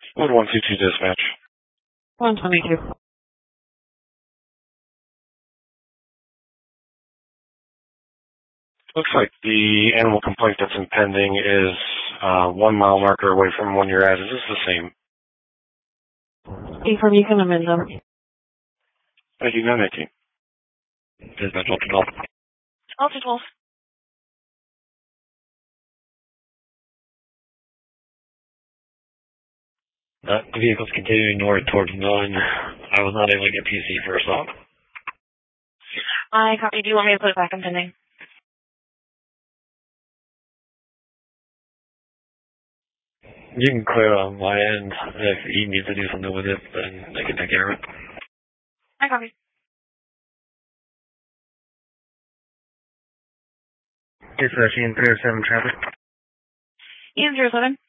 Wood 122 dispatch. 122. Looks like the animal complaint that's impending is 1 mile marker away from one you're at. Is this the same? Confirm you can amend them. Thank you, 919. Dispatch, Ultra 12. Ultra 12. The vehicle's continuing north towards none. I was not able to get PC for a stop. I copy. Do you want me to put it back in pending? You can clear it on my end. If he needs to do something with it, then they can take care of it. I copy. Dispatch, Ian 307 traffic. Ian 07.